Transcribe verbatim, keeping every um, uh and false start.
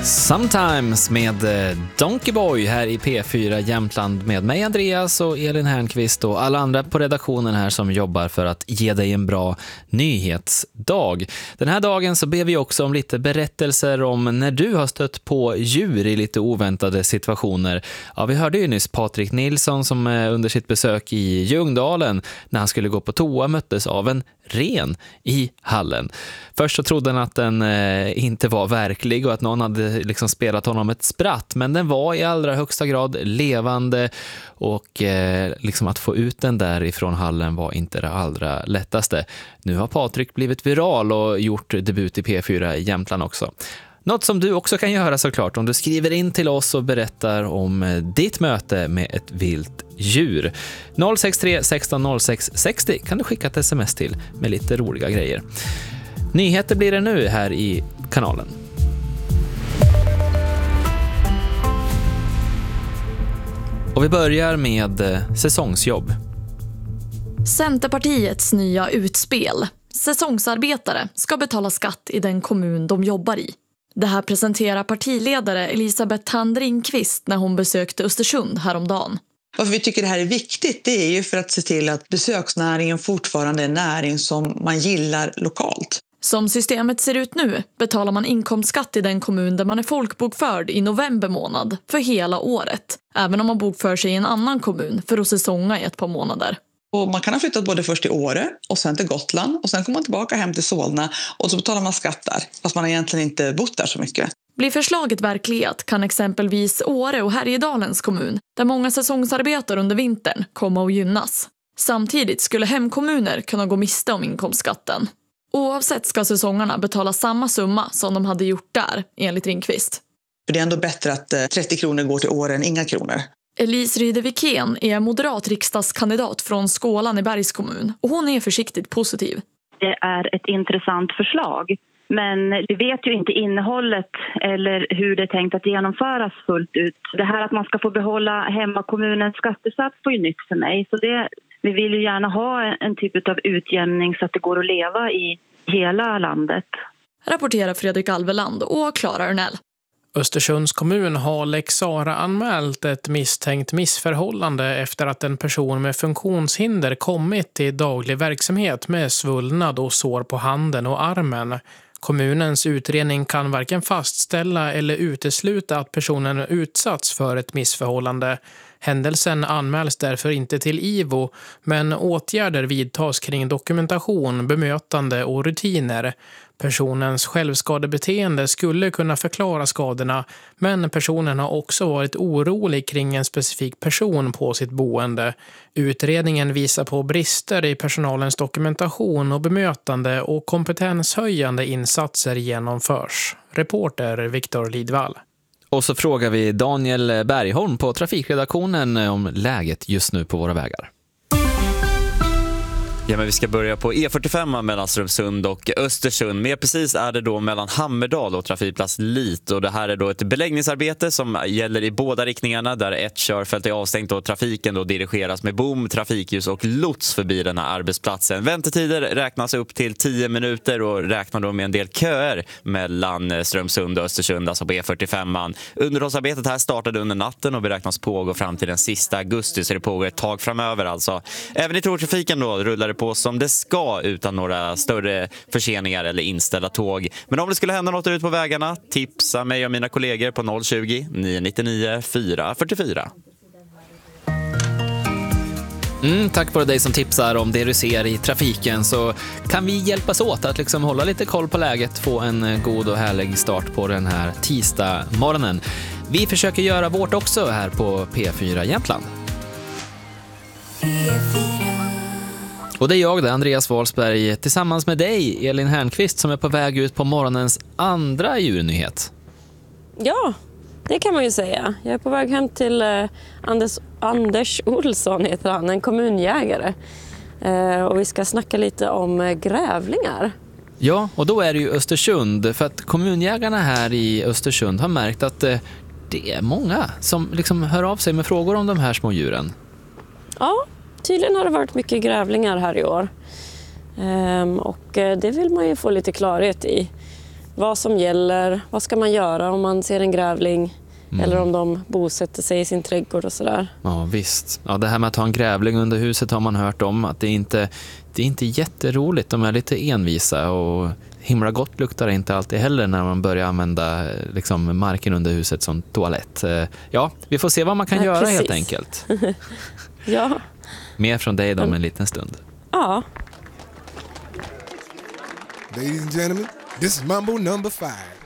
Sometimes med Donkey Boy här i P fyra Jämtland med mig Andreas och Elin Hernqvist och alla andra på redaktionen här som jobbar för att ge dig en bra nyhetsdag. Den här dagen så ber vi också om lite berättelser om när du har stött på djur i lite oväntade situationer. Ja, vi hörde ju nyss Patrik Nilsson som under sitt besök i Ljungdalen när han skulle gå på toa möttes av en ren i hallen. Först så trodde han att den eh, inte var verklig och att någon hade liksom spelat honom ett spratt, men den var i allra högsta grad levande och eh, liksom att få ut den där ifrån hallen var inte det allra lättaste. Nu har Patrik blivit viral och gjort debut i P fyra i Jämtland också. Något som du också kan göra såklart om du skriver in till oss och berättar om ditt möte med ett vilt djur. noll sex tre sexton noll sex sextio kan du skicka ett sms till med lite roliga grejer. Nyheter blir det nu här i kanalen. Och vi börjar med säsongsjobb. Centerpartiets nya utspel. Säsongsarbetare ska betala skatt i den kommun de jobbar i. Det här presenterar partiledare Elisabeth Thand Ringqvist när hon besökte Östersund häromdagen. Varför vi tycker det här är viktigt, det är ju för att se till att besöksnäringen fortfarande är en näring som man gillar lokalt. Som systemet ser ut nu betalar man inkomstskatt i den kommun där man är folkbokförd i november månad för hela året. Även om man bokför sig i en annan kommun för att säsonga i ett par månader. Och man kan ha flyttat både först till Åre och sen till Gotland och sen kommer man tillbaka hem till Solna och så betalar man skatt där fast man har egentligen inte bott där så mycket. Blir förslaget verklighet kan exempelvis Åre och Härjedalens kommun, där många säsongsarbetar under vintern, komma och gynnas. Samtidigt skulle hemkommuner kunna gå miste om inkomstskatten. Oavsett ska säsongarna betala samma summa som de hade gjort där, enligt Ringqvist. För det är ändå bättre att trettio kronor går till Åre än inga kronor. Elise Rydevik-Ken är moderat riksdagskandidat från Skålan i Bergs kommun och hon är försiktigt positiv. Det är ett intressant förslag, men vi vet ju inte innehållet eller hur det är tänkt att genomföras fullt ut. Det här att man ska få behålla hemmakommunens skattesats var ju nytt för mig, så det, vi vill ju gärna ha en typ av utjämning så att det går att leva i hela landet. Rapporterar Fredrik Alveland och Klara Örnell. Östersunds kommun har Lex Sara anmält ett misstänkt missförhållande efter att en person med funktionshinder kommit till daglig verksamhet med svullnad och sår på handen och armen. Kommunens utredning kan varken fastställa eller utesluta att personen utsatts för ett missförhållande. Händelsen anmäls därför inte till I V O, men åtgärder vidtas kring dokumentation, bemötande och rutiner. Personens självskadebeteende skulle kunna förklara skadorna, men personen har också varit orolig kring en specifik person på sitt boende. Utredningen visar på brister i personalens dokumentation och bemötande och kompetenshöjande insatser genomförs. Reporter Viktor Lidvall. Och så frågar vi Daniel Bergholm på trafikredaktionen om läget just nu på våra vägar. Ja, men vi ska börja på E fyrtiofem mellan Strömsund och Östersund. Mer precis är det då mellan Hammerdal och trafikplats Lit. Och det här är då ett beläggningsarbete som gäller i båda riktningarna, där ett körfält är avstängt och trafiken då dirigeras med bom, trafikljus och lots förbi den här arbetsplatsen. Väntetider räknas upp till tio minuter och räknar då med en del köer mellan Strömsund och Östersund, alltså på E fyrtiofem. Underhållsarbetet här startade under natten och beräknas pågå fram till den sista augusti, så det pågår ett tåg framöver alltså. Även i tågtrafiken då rullar det på som det ska utan några större förseningar eller inställda tåg. Men om det skulle hända något ut på vägarna, tipsa mig och mina kollegor på noll tjugo, nio nittionio, fyra fyrtiofyra. Mm, tack vare dig som tipsar om det du ser i trafiken, så kan vi hjälpas åt att liksom hålla lite koll på läget, få en god och härlig start på den här tisdag morgonen. Vi försöker göra vårt också här på P fyra Jämtland. Och det är jag, det Andreas Wahlsberg, tillsammans med dig, Elin Hernqvist, som är på väg ut på morgonens andra djurnyhet. Ja, det kan man ju säga. Jag är på väg hem till eh, Anders, Anders Olsson, heter han, en kommunjägare. Eh, och vi ska snacka lite om eh, grävlingar. Ja, och då är det ju Östersund, för att kommunjägarna här i Östersund har märkt att eh, det är många som liksom hör av sig med frågor om de här små djuren. Ja, tydligen har det varit mycket grävlingar här i år. Ehm, och det vill man ju få lite klarhet i. vad som gäller, vad ska man göra om man ser en grävling mm. eller om de bosätter sig i sin trädgård och sådär. Ja visst, ja, det här med att ha en grävling under huset har man hört om, att det är inte, det är inte jätteroligt, de är lite envisa och himla gott luktar det inte alltid heller när man börjar använda liksom, marken under huset som toalett. Ja, vi får se vad man kan Nej, göra precis. helt enkelt. Ja. Mer från dig då om en liten stund. Ja. Ladies and gentlemen, this is Mambo number five.